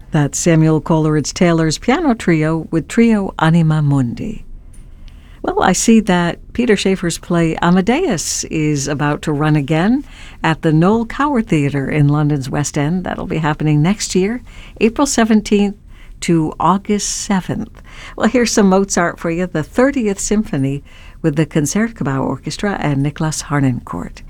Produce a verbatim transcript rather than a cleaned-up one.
That's Samuel Coleridge-Taylor's piano trio with Trio Anima Mundi. Well, I see that Peter Shaffer's play Amadeus is about to run again at the Noel Coward Theatre in London's West End. That'll be happening next year, April seventeenth to August seventh. Well, here's some Mozart for you, the thirtieth Symphony with the Concertgebouw Orchestra and Nicholas Harnoncourt.